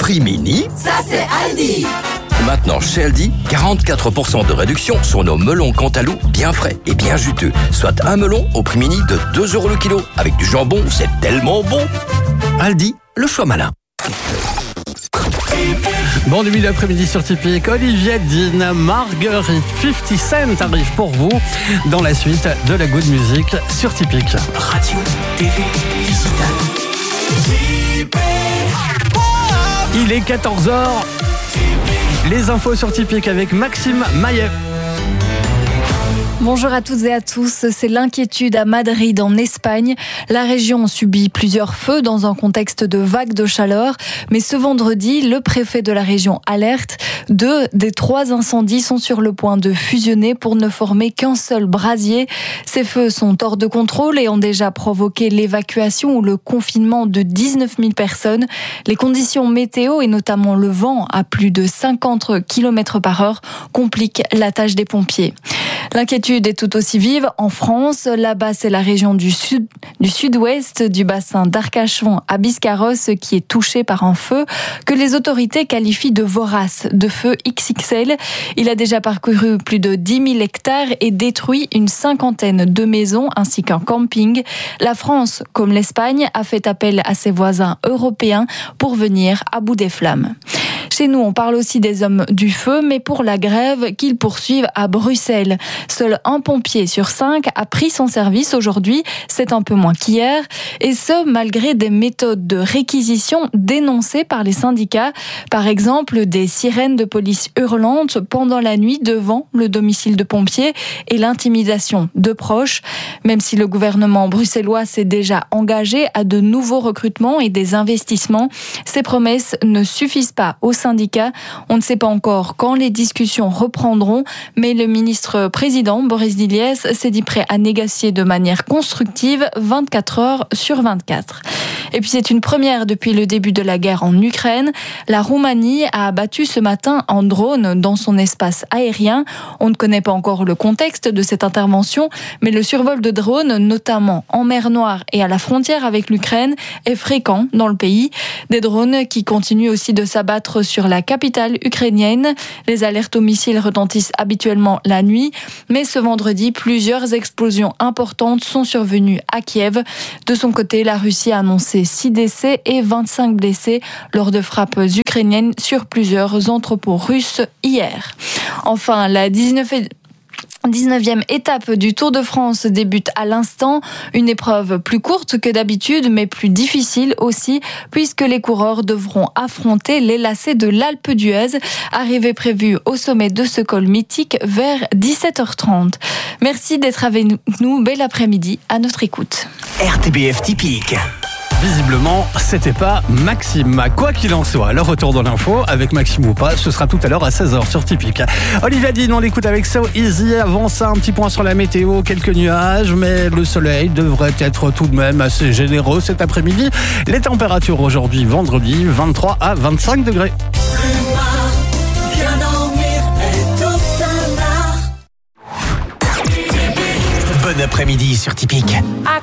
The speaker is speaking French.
prix mini. Ça c'est Aldi. Maintenant chez Aldi, 44% de réduction sur nos melons Cantalou bien frais et bien juteux. Soit un melon au prix mini de 2 € le kilo. Avec du jambon, c'est tellement bon. Aldi, le choix malin. Bon début d'après-midi sur Typique. Olivier Dean, Marguerite 50 Cent arrive pour vous dans la suite de la Good Music sur Typique. Radio, TV, digital. Il est 14h. Les infos sur Typique avec Maxime Maillet. Bonjour à toutes et à tous. C'est l'inquiétude à Madrid, en Espagne. La région subit plusieurs feux dans un contexte de vagues de chaleur. Mais ce vendredi, le préfet de la région alerte. 2 des 3 incendies sont sur le point de fusionner pour ne former qu'un seul brasier. Ces feux sont hors de contrôle et ont déjà provoqué l'évacuation ou le confinement de 19 000 personnes. Les conditions météo et notamment le vent à plus de 50 km/h compliquent la tâche des pompiers. L'inquiétude est tout aussi vive en France. Là-bas, c'est la région du sud-ouest du bassin d'Arcachon à Biscarrosse qui est touchée par un feu que les autorités qualifient de vorace, de feu XXL. Il a déjà parcouru plus de 10 000 hectares et détruit une 50aine de maisons ainsi qu'un camping. La France, comme l'Espagne, a fait appel à ses voisins européens pour venir à bout des flammes. Chez nous, on parle aussi des hommes du feu, mais pour la grève qu'ils poursuivent à Bruxelles. Seul un pompier sur 5 a pris son service aujourd'hui, c'est un peu moins qu'hier, et ce, malgré des méthodes de réquisition dénoncées par les syndicats. Par exemple, des sirènes de police hurlantes pendant la nuit devant le domicile de pompiers et l'intimidation de proches. Même si le gouvernement bruxellois s'est déjà engagé à de nouveaux recrutements et des investissements, ces promesses ne suffisent pas aux syndicats. On ne sait pas encore quand les discussions reprendront, mais le ministre-président Boris Diliès s'est dit prêt à négocier de manière constructive 24 heures sur 24. Et puis c'est une première depuis le début de la guerre en Ukraine. La Roumanie a abattu ce matin un drone dans son espace aérien. On ne connaît pas encore le contexte de cette intervention, mais le survol de drones, notamment en mer Noire et à la frontière avec l'Ukraine, est fréquent dans le pays. Des drones qui continuent aussi de s'abattre sur la capitale ukrainienne. Les alertes aux missiles retentissent habituellement la nuit, mais ce vendredi, plusieurs explosions importantes sont survenues à Kiev. De son côté, la Russie a annoncé 6 décès et 25 blessés lors de frappes ukrainiennes sur plusieurs entrepôts russes hier. Enfin, la 19e étape du Tour de France débute à l'instant. Une épreuve plus courte que d'habitude, mais plus difficile aussi, puisque les coureurs devront affronter les lacets de l'Alpe d'Huez, arrivée prévue au sommet de ce col mythique vers 17h30. Merci d'être avec nous. Bel après-midi à notre écoute. RTBF Typique. Visiblement, c'était pas Maxime. Quoi qu'il en soit, le retour dans l'info, avec Maxime ou pas, ce sera tout à l'heure à 16h sur Typique. Olivier Dean, on l'écoute avec So Easy. Avant ça, un petit point sur la météo, quelques nuages, mais le soleil devrait être tout de même assez généreux cet après-midi. Les températures aujourd'hui, vendredi, 23 à 25 degrés. Bon après-midi sur Typique.